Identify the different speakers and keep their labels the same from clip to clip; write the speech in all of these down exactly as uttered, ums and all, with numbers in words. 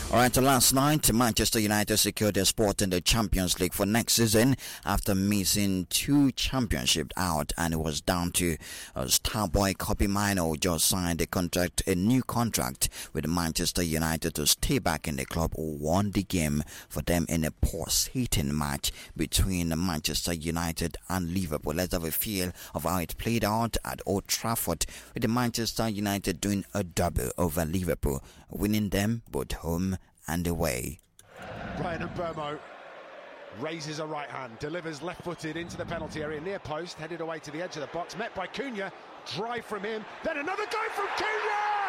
Speaker 1: Alright, so last night, Manchester United secured their spot in the Champions League for next season after missing two championships out, and it was down to uh, Starboy Kobbie Mainoo just signed a contract, a new contract with Manchester United to stay back in the club, who won the game for them in a pulsating match between Manchester United and Liverpool. Let's have a feel of how it played out at Old Trafford, with the Manchester United doing a double over Liverpool, winning them both home and away.
Speaker 2: Bryan Mbeumo raises a right hand, delivers left-footed into the penalty area, near post, headed away to the edge of the box, met by Cunha, drive from him, then another go from Cunha!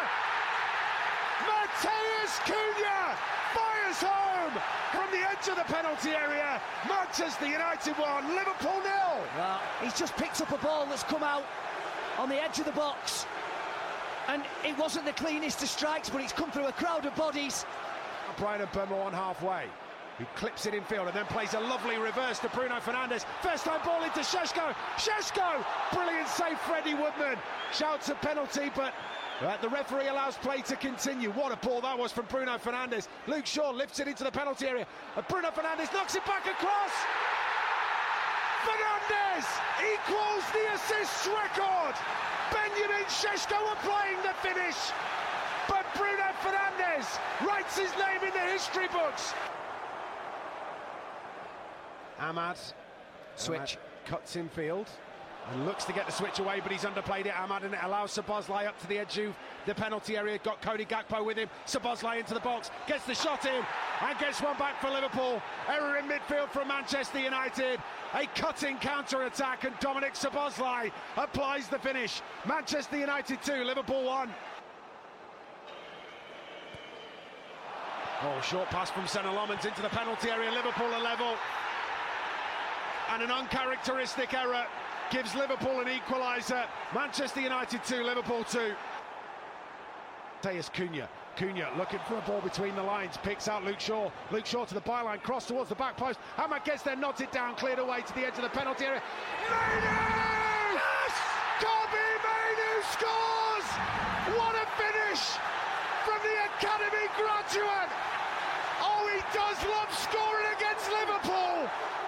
Speaker 2: Matheus Cunha fires home from the edge of the penalty area. Manchester United won, Liverpool nil.
Speaker 3: Well, he's just picked up a ball that's come out on the edge of the box, and it wasn't the cleanest of strikes, but it's come through a crowd of bodies.
Speaker 2: Bryan Mbeumo on halfway, who clips it in field and then plays a lovely reverse to Bruno Fernandes. First time ball into Šeško. Šeško! Brilliant save, Freddie Woodman. Shouts a penalty, but uh, the referee allows play to continue. What a ball that was from Bruno Fernandes. Luke Shaw lifts it into the penalty area. And Bruno Fernandes knocks it back across. Fernandes equals the assists record. Benjamin Šeško applying the finish. But Bruno Fernandes writes his name in the history books. Amad, switch, Amad cuts in field and looks to get the switch away, but he's underplayed it, Amad, and it allows Szoboszlai up to the edge of the penalty area. Got Cody Gakpo with him. Szoboszlai into the box, gets the shot in and gets one back for Liverpool. Error in midfield from Manchester United. A cutting counter-attack, and Dominik Szoboszlai applies the finish. Manchester United two, Liverpool one. Oh, short pass from Senna Lomans into the penalty area. Liverpool are level. And an uncharacteristic error gives Liverpool an equaliser. Manchester United two, Liverpool two. Matheus Cunha. Cunha looking for a ball between the lines. Picks out Luke Shaw. Luke Shaw to the byline. Cross towards the back post. Amad gets there, nods it down, cleared away to the edge of the penalty area. Mainoo! Yes! Kobbie Mainoo scores! What a finish from the academy graduate! Oh, he does love scoring against Liverpool!